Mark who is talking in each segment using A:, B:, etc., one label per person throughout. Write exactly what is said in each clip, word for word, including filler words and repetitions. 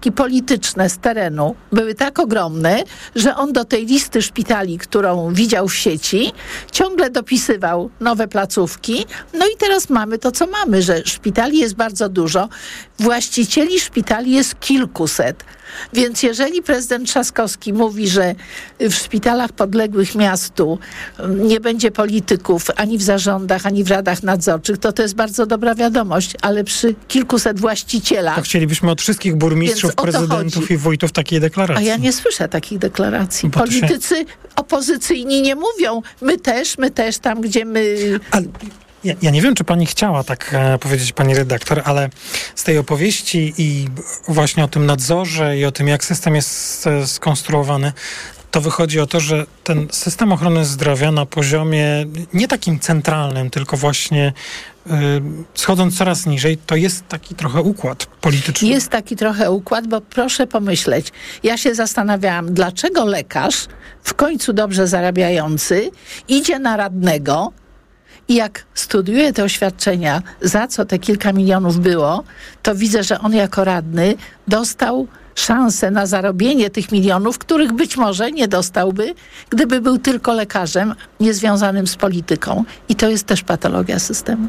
A: naciski polityczne z terenu były tak ogromne, że on do tej listy szpitali, którą widział w sieci, ciągle dopisywał nowe placówki. No i teraz mamy to, co mamy, że szpitali jest bardzo dużo, właścicieli szpitali jest kilkuset. Więc jeżeli prezydent Trzaskowski mówi, że w szpitalach podległych miastu nie będzie polityków ani w zarządach, ani w radach nadzorczych, to to jest bardzo dobra wiadomość, ale przy kilkuset właścicielach...
B: To chcielibyśmy od wszystkich burmistrzów, prezydentów i wójtów takiej deklaracji.
A: A ja nie słyszę takich deklaracji.
B: Bo
A: Politycy
B: się...
A: opozycyjni nie mówią, my też, my też tam, gdzie my...
B: Ale... Ja, ja nie wiem, czy pani chciała tak e, powiedzieć, pani redaktor, ale z tej opowieści i właśnie o tym nadzorze i o tym, jak system jest e, skonstruowany, to wychodzi o to, że ten system ochrony zdrowia na poziomie nie takim centralnym, tylko właśnie y, schodząc coraz niżej, to jest taki trochę układ polityczny.
A: Jest taki trochę układ, bo proszę pomyśleć, ja się zastanawiałam, dlaczego lekarz, w końcu dobrze zarabiający, idzie na radnego i jak studiuję te oświadczenia, za co te kilka milionów było, to widzę, że on jako radny dostał szansę na zarobienie tych milionów, których być może nie dostałby, gdyby był tylko lekarzem niezwiązanym z polityką. I to jest też patologia systemu.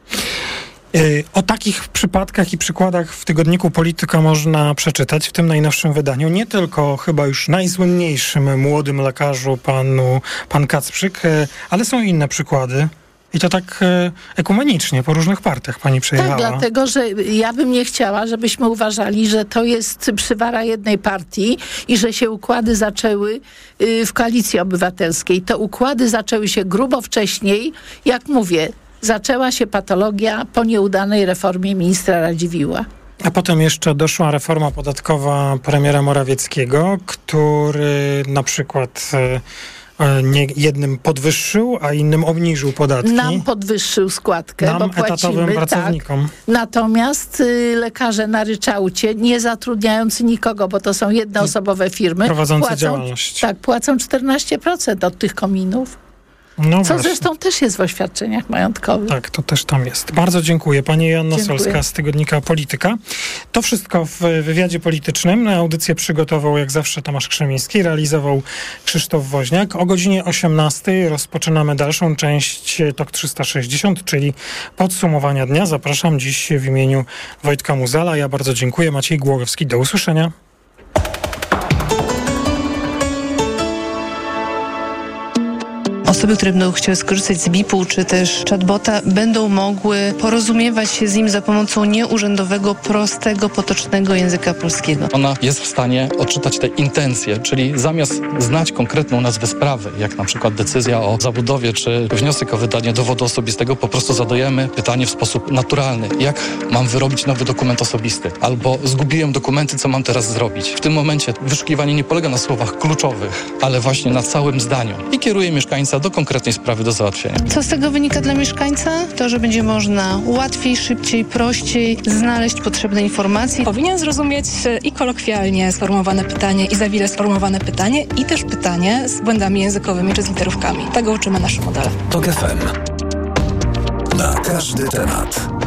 B: O takich przypadkach i przykładach w tygodniku Polityka można przeczytać w tym najnowszym wydaniu. Nie tylko chyba już najsłynniejszym młodym lekarzu panu, pan Kacprzyk, ale są inne przykłady. I to tak e, ekumenicznie, po różnych partiach pani przejechała.
A: Tak, dlatego, że ja bym nie chciała, żebyśmy uważali, że to jest przywara jednej partii i że się układy zaczęły y, w Koalicji Obywatelskiej. To układy zaczęły się grubo wcześniej. Jak mówię, zaczęła się patologia po nieudanej reformie ministra Radziwiłła.
B: A potem jeszcze doszła reforma podatkowa premiera Morawieckiego, który na przykład... E, Nie, jednym podwyższył, a innym obniżył podatki.
A: Nam podwyższył składkę,
B: Nam,
A: bo płacimy,
B: etatowym pracownikom.
A: Tak. Natomiast y, lekarze na ryczałcie, nie zatrudniający nikogo, bo to są jednoosobowe firmy,
B: prowadzące
A: płacą,
B: działalność.
A: Tak, płacą czternaście procent od tych kominów.
B: No
A: Co
B: właśnie.
A: zresztą też jest w oświadczeniach majątkowych.
B: Tak, to też tam jest. Bardzo dziękuję. Pani Joanna
A: Dziękuję.
B: Solska z tygodnika Polityka. To wszystko w wywiadzie politycznym. Audycję przygotował jak zawsze Tomasz Krzemiński, realizował Krzysztof Woźniak. O godzinie osiemnastej rozpoczynamy dalszą część Tok trzysta sześćdziesiąt, czyli podsumowania dnia. Zapraszam dziś w imieniu Wojtka Muzala. Ja bardzo dziękuję. Maciej Głogowski. Do usłyszenia.
C: Osoby, które będą chciały skorzystać z B I P-u czy też chatbota, będą mogły porozumiewać się z nim za pomocą nieurzędowego, prostego, potocznego języka polskiego.
D: Ona jest w stanie odczytać te intencje, czyli zamiast znać konkretną nazwę sprawy, jak na przykład decyzja o zabudowie czy wniosek o wydanie dowodu osobistego, po prostu zadajemy pytanie w sposób naturalny. Jak mam wyrobić nowy dokument osobisty? Albo zgubiłem dokumenty, co mam teraz zrobić? W tym momencie wyszukiwanie nie polega na słowach kluczowych, ale właśnie na całym zdaniu i kieruje mieszkańca do konkretnej sprawy do załatwienia.
C: Co z tego wynika dla mieszkańca? To, że będzie można łatwiej, szybciej, prościej znaleźć potrzebne informacje.
E: Powinien zrozumieć i kolokwialnie sformułowane pytanie, i zawile sformułowane pytanie, i też pytanie z błędami językowymi czy z literówkami. Tego uczymy nasze modele.
F: Tok F M. Na każdy temat.